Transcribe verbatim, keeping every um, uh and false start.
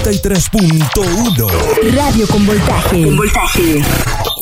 noventa y tres punto uno. Radio con voltaje. Con voltaje.